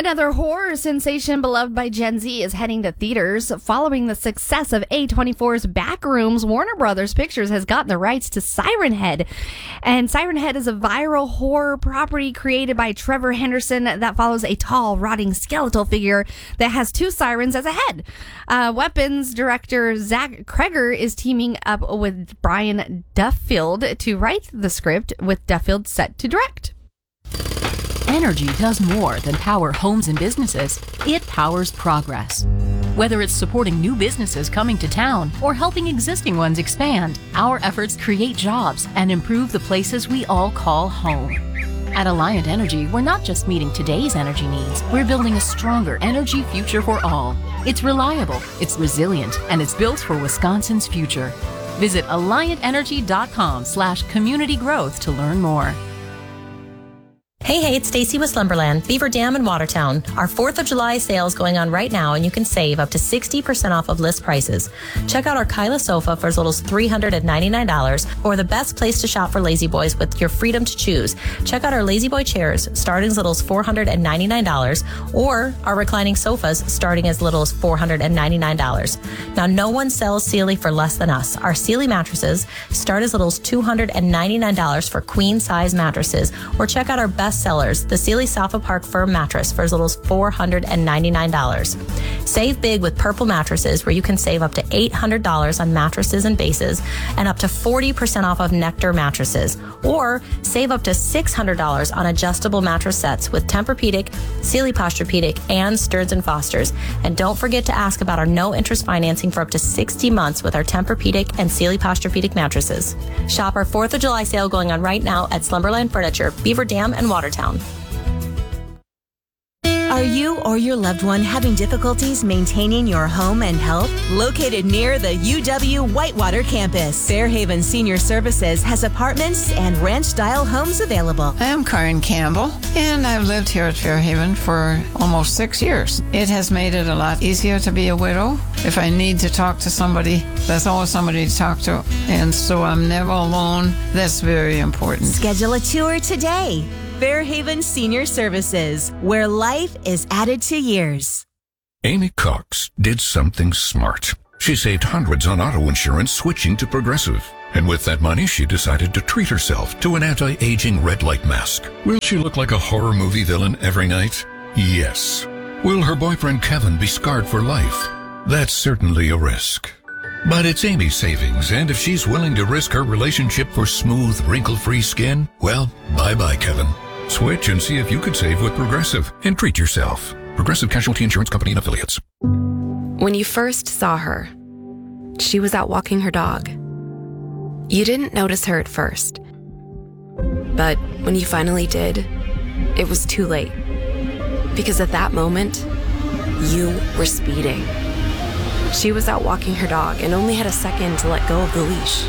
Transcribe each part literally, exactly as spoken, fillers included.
Another horror sensation beloved by Gen Z is heading to theaters. Following the success of A twenty-four's Backrooms, Warner Brothers Pictures has gotten the rights to Siren Head. And Siren Head is a viral horror property created by Trevor Henderson that follows a tall, rotting skeletal figure that has two sirens as a head. Uh, Weapons director Zach Kreger is teaming up with Brian Duffield to write the script, with Duffield set to direct. Energy does more than power homes and businesses. It powers progress. Whether it's supporting new businesses coming to town or helping existing ones expand, our efforts create jobs and improve the places we all call home. At Alliant Energy, we're not just meeting today's energy needs, we're building a stronger energy future for all. It's reliable, it's resilient, and it's built for Wisconsin's future. Visit alliant-energy.com slash community growth to learn more. Hey, hey, it's Stacy with Slumberland, Beaver Dam in Watertown. Our fourth of July sale is going on right now, and you can save up to sixty percent off of list prices. Check out our Kyla sofa for as little as three hundred ninety-nine dollars, or the best place to shop for Lazy Boys with your freedom to choose. Check out our Lazy Boy chairs starting as little as four hundred ninety-nine dollars, or our reclining sofas starting as little as four hundred ninety-nine dollars. Now, no one sells Sealy for less than us. Our Sealy mattresses start as little as two hundred ninety-nine dollars for queen size mattresses, or check out our best sellers, the Sealy Sofa Park Firm mattress for as little as four hundred ninety-nine dollars. Save big with Purple mattresses, where you can save up to eight hundred dollars on mattresses and bases, and up to forty percent off of Nectar mattresses. Or save up to six hundred dollars on adjustable mattress sets with Tempur-Pedic, Sealy Posturepedic, and Stearns and Foster's. And don't forget to ask about our no-interest financing for up to sixty months with our Tempur-Pedic and Sealy Posturepedic mattresses. Shop our fourth of July sale going on right now at Slumberland Furniture, Beaver Dam, and Watertown. Are you or your loved one having difficulties maintaining your home and health? Located near the U W Whitewater campus, Fairhaven Senior Services has apartments and ranch-style homes available. I'm Karen Campbell, and I've lived here at Fairhaven for almost six years. It has made it a lot easier to be a widow. If I need to talk to somebody, there's always somebody to talk to, and so I'm never alone. That's very important. Schedule a tour today. Fairhaven Senior Services, where life is added to years. Amy Cox did something smart. She saved hundreds on auto insurance switching to Progressive. And with that money, she decided to treat herself to an anti-aging red light mask. Will she look like a horror movie villain every night? Yes. Will her boyfriend Kevin be scarred for life? That's certainly a risk. But it's Amy's savings, and if she's willing to risk her relationship for smooth, wrinkle-free skin, well, bye-bye, Kevin. Switch and see if you could save with Progressive and treat yourself. Progressive Casualty Insurance Company and Affiliates. When you first saw her, she was out walking her dog. You didn't notice her at first. But when you finally did, it was too late. Because at that moment, you were speeding. She was out walking her dog and only had a second to let go of the leash.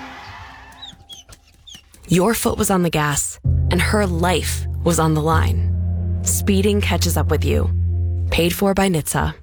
Your foot was on the gas, and her life was on the line. Speeding catches up with you. Paid for by N H T S A.